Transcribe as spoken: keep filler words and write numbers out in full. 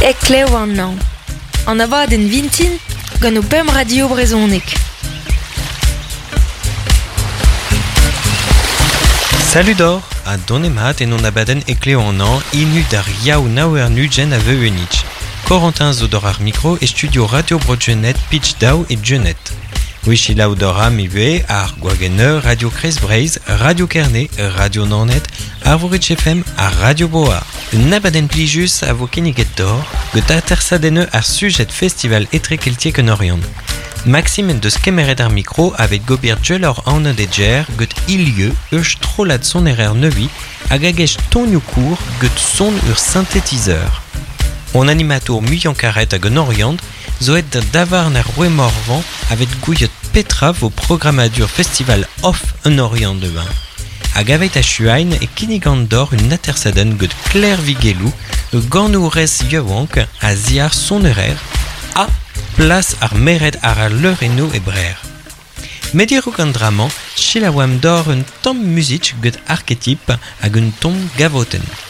e kleo an an. An avad en vintin gant o pem radio brezhoneg. Salut d'or, a donemat en on abaden e kleo an an inu dar yaou naouer nugen a veu unitch. Corentin zo d'or ar micro e studio Radio Broadgenet pitch daou et Genet. Wichi laou d'or am ive ar Gwageneur, Radio Kres Breiz, Radio Kernet, Radio Nornet, ar Vourich F M, ar Radio Boa. Nabaden plijus a vo keniget d'or, get atersadene ar sujet festival etre keltiek en Orient. Maxime en deus kemeret ar micro avec gobir djelor an de djer get ilieu eus trolad son erer neui hag agech tonioù kour get son ur synthétiseur. On animator muian karet hag en Orient zo et da davar ner roemorvan avec gouillet petra vo programmadur festival off en Orient de bain. Hag avet a chuain e kinigant d'or un atersaden get Claire Vigelou e ganourez yaouank a ziar son erer a place ar meret ar a leureno e brer. Mediro gandraman, chilawam d'or un tom music get archetype hag un tom gavoten.